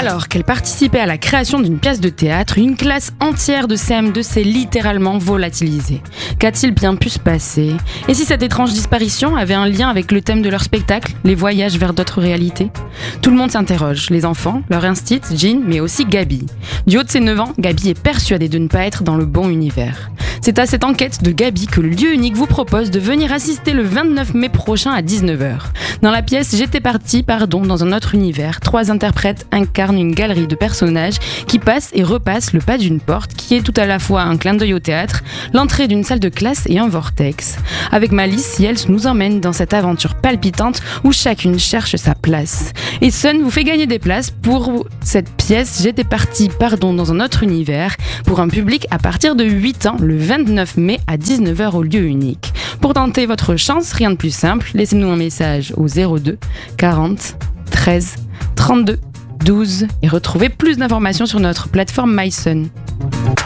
Alors qu'elle participait à la création d'une pièce de théâtre, une classe entière de CM2 s'est littéralement volatilisée. Qu'a-t-il bien pu se passer ? Et si cette étrange disparition avait un lien avec le thème de leur spectacle, les voyages vers d'autres réalités ? Tout le monde s'interroge, les enfants, leur instit, Jean, mais aussi Gabi. Du haut de ses 9 ans, Gabi est persuadée de ne pas être dans le bon univers. C'est à cette enquête de Gabi que le lieu unique vous propose de venir assister le 29 mai prochain à 19h. Dans la pièce J'étais parti, dans un autre univers, 3 interprètes incarnent une galerie de personnages qui passent et repassent le pas d'une porte qui est tout à la fois un clin d'œil au théâtre, l'entrée d'une salle de classe et un vortex. Avec Malice, Yels nous emmène dans cette aventure palpitante où chacune cherche sa place. Et Sun vous fait gagner des places pour cette pièce J'étais parti, dans un autre univers, pour un public à partir de 8 ans, le 29 mai à 19h au lieu unique. Pour tenter votre chance, rien de plus simple, laissez-nous un message au 02 40 13 32 12 et retrouvez plus d'informations sur notre plateforme MySun.